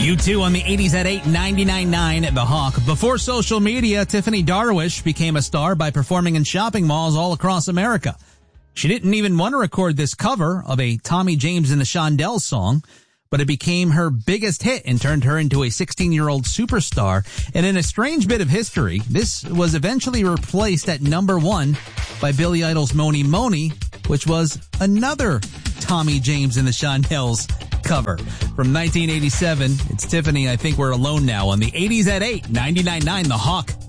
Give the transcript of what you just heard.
U2 on the 80s at 8, 99.9 at The Hawk. Before social media, Tiffany Darwish became a star by performing in shopping malls all across America. She didn't even want to record this cover of a Tommy James and the Shondells song, but it became her biggest hit and turned her into a 16-year-old superstar. And in a strange bit of history, this was eventually replaced at number 1 by Billy Idol's Mony Mony, which was another Tommy James and the Shondells cover. From 1987, it's Tiffany, I Think We're Alone Now on the 80s at 8, 99.9 The Hawk.